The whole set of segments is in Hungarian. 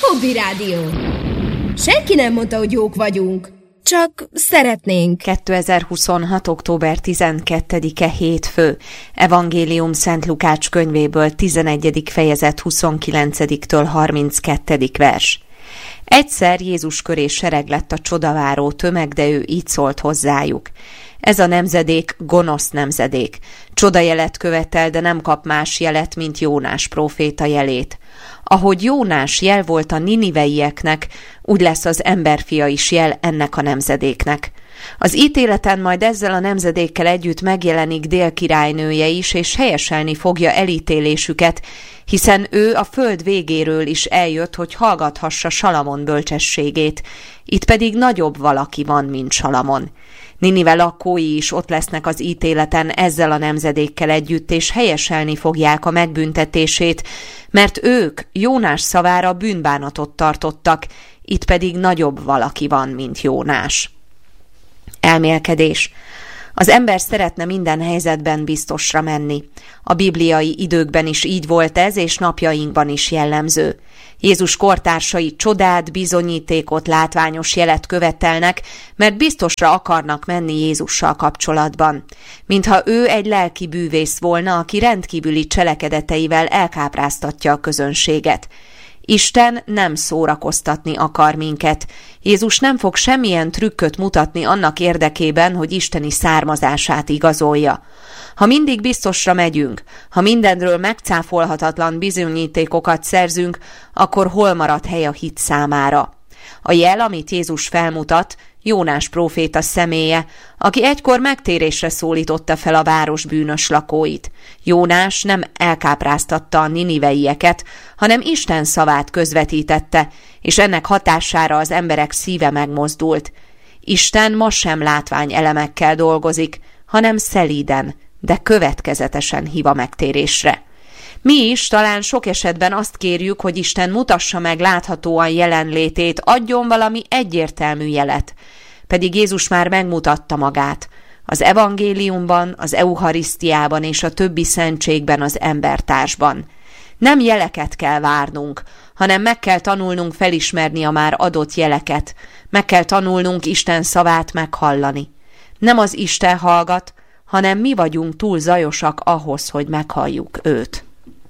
Hobby Rádió. Senki nem mondta, hogy jók vagyunk. Csak szeretnénk. 2026. október 12-e hétfő. Evangélium Szent Lukács könyvéből 11. fejezet 29-től 32. vers. Egyszer Jézus köré sereg lett a csodaváró tömeg, de ő így szólt hozzájuk. Ez a nemzedék gonosz nemzedék. Csodajelet követel, de nem kap más jelet, mint Jónás próféta jelét. Ahogy Jónás jel volt a niniveieknek, úgy lesz az emberfia is jel ennek a nemzedéknek. Az ítéleten majd ezzel a nemzedékkel együtt megjelenik Dél királynője is, és helyeselni fogja elítélésüket, hiszen ő a föld végéről is eljött, hogy hallgathassa Salamon bölcsességét. Itt pedig nagyobb valaki van, mint Salamon. Ninive lakói is ott lesznek az ítéleten ezzel a nemzedékkel együtt, és helyeselni fogják a megbüntetését, mert ők Jónás szavára bűnbánatot tartottak, itt pedig nagyobb valaki van, mint Jónás. Elmélkedés. Az ember szeretne minden helyzetben biztosra menni. A bibliai időkben is így volt ez, és napjainkban is jellemző. Jézus kortársai csodát, bizonyítékot, látványos jelet követelnek, mert biztosra akarnak menni Jézussal kapcsolatban. Mintha ő egy lelki bűvész volna, aki rendkívüli cselekedeteivel elkápráztatja a közönséget. Isten nem szórakoztatni akar minket. Jézus nem fog semmilyen trükköt mutatni annak érdekében, hogy isteni származását igazolja. Ha mindig biztosra megyünk, ha mindenről megcáfolhatatlan bizonyítékokat szerzünk, akkor hol marad hely a hit számára? A jel, amit Jézus felmutat, Jónás próféta személye, aki egykor megtérésre szólította fel a város bűnös lakóit. Jónás nem elkápráztatta a niniveieket, hanem Isten szavát közvetítette, és ennek hatására az emberek szíve megmozdult. Isten ma sem látványelemekkel dolgozik, hanem szelíden, de következetesen hív a megtérésre. Mi is talán sok esetben azt kérjük, hogy Isten mutassa meg láthatóan jelenlétét, adjon valami egyértelmű jelet. Pedig Jézus már megmutatta magát. Az evangéliumban, az eucharisztiában és a többi szentségben az embertársban. Nem jeleket kell várnunk, hanem meg kell tanulnunk felismerni a már adott jeleket. Meg kell tanulnunk Isten szavát meghallani. Nem az Isten hallgat, hanem mi vagyunk túl zajosak ahhoz, hogy meghalljuk őt.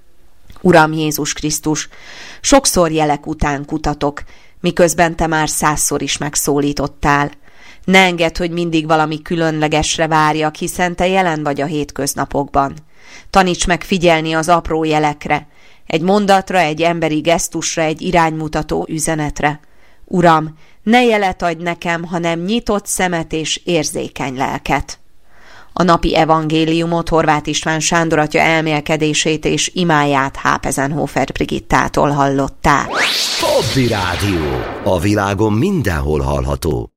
Uram Jézus Krisztus, sokszor jelek után kutatok, miközben te már 100-szor is megszólítottál. Ne engedd, hogy mindig valami különlegesre várjak, hiszen te jelen vagy a hétköznapokban. Taníts meg figyelni az apró jelekre, egy mondatra, egy emberi gesztusra, egy iránymutató üzenetre. Uram, ne jelet adj nekem, hanem nyitott szemet és érzékeny lelket. A napi evangéliumot Horváth István Sándor atya elmélkedését és imáját Hápezenhofer Brigittától hallották. Hobby Rádió. A világon mindenhol hallható.